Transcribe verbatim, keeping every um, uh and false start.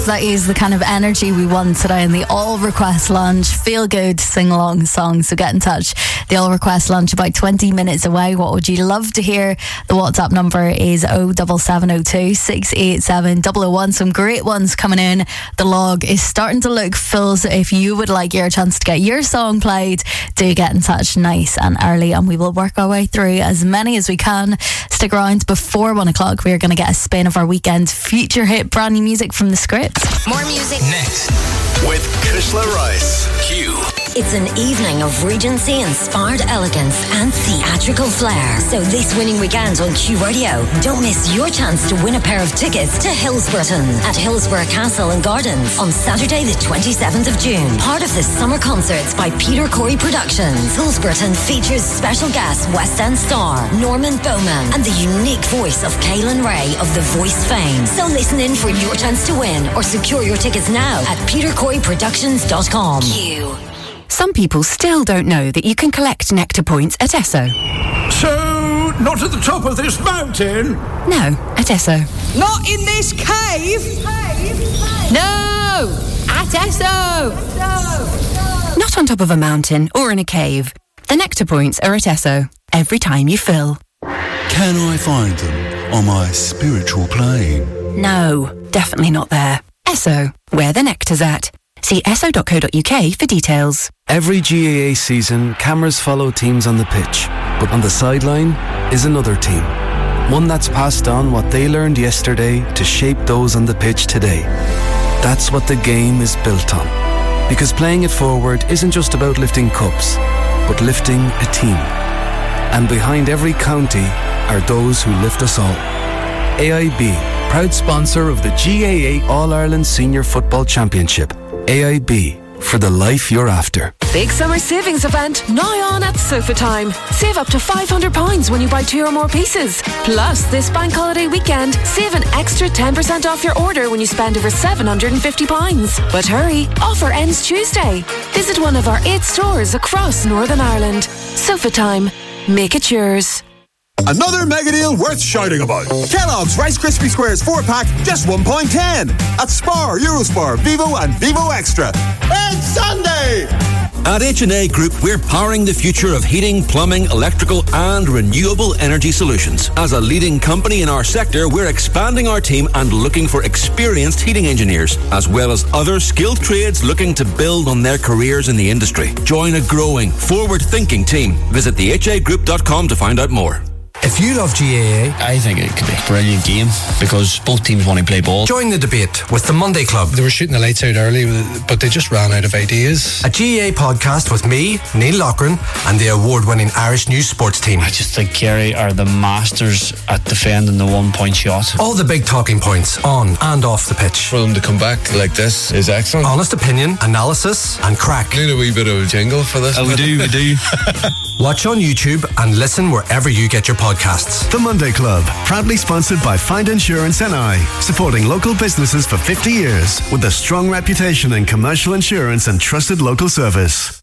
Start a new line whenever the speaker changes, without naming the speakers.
that is the kind of energy we want today in the All Request Lounge. Feel good, sing along songs. So get in touch. The All Request Lounge about twenty minutes away. What would you love to hear? The WhatsApp number is oh seven seven oh two, six eight seven, oh oh one. Some great ones coming in. The log is starting to look full, so if you would like your chance to get your song played, do get in touch nice and early, and we will work our way through as many as we can. Stick around. Before one o'clock, we are going to get a spin of our weekend future hit, brand new music from The Script.
More music
next with Kushla Rice. Q.
It's an evening of Regency-inspired elegance and theatrical flair. So this winning weekend on Q Radio, don't miss your chance to win a pair of tickets to Hillsborough at Hillsborough Castle and Gardens on Saturday the twenty-seventh of June. Part of the summer concerts by Peter Corey Productions. Hillsborough features special guest West End star Norman Bowman and the unique voice of Kaylin Ray of The Voice fame. So listen in for your chance to win or secure your tickets now at peter corey productions dot com. Q.
Some people still don't know that you can collect Nectar points at Esso.
So, not at the top of this mountain?
No, at Esso.
Not in this cave? Cave? Cave. No! At Esso! Esso!
Not on top of a mountain or in a cave. The Nectar points are at Esso. Every time you fill.
Can I find them on my spiritual plane?
No, definitely not there. Esso, where the nectar's at. See esso dot co dot uk for details.
Every G A A season, cameras follow teams on the pitch, but on the sideline is another team. One that's passed on what they learned yesterday to shape those on the pitch today. That's what the game is built on. Because playing it forward isn't just about lifting cups, but lifting a team. And behind every county are those who lift us all. A I B, proud sponsor of the G A A All-Ireland Senior Football Championship. A I B, for the life you're after.
Big summer savings event now on at Sofa Time. Save up to five hundred pounds when you buy two or more pieces. Plus, this bank holiday weekend, save an extra ten percent off your order when you spend over seven hundred fifty pounds. But hurry, offer ends Tuesday. Visit one of our eight stores across Northern Ireland. Sofa Time. Make it yours.
Another mega deal worth shouting about. Kellogg's Rice Krispie Squares four pack, just one pound ten. At Spar, Eurospar, Vivo and Vivo Extra. It's Sunday!
At H and A Group, we're powering the future of heating, plumbing, electrical and renewable energy solutions. As a leading company in our sector, we're expanding our team and looking for experienced heating engineers, as well as other skilled trades looking to build on their careers in the industry. Join a growing, forward-thinking team. Visit the h a group dot com to find out more.
If you love G A A,
I think it could be a brilliant game because both teams want to play ball.
Join the debate with the Monday Club.
They were shooting the lights out early, but they just ran out of ideas.
A G A A podcast with me, Neil Loughran, and the award-winning Irish News Sports team.
I just think Kerry are the masters at defending the one-point shot.
All the big talking points on and off the pitch.
For them to come back like this is excellent.
Honest opinion, analysis, and crack.
We need a wee bit of a jingle for this.
Oh, we do, we do.
Watch on YouTube and listen wherever you get your podcasts.
The Monday Club, proudly sponsored by Find Insurance N I, supporting local businesses for fifty years with a strong reputation in commercial insurance and trusted local service.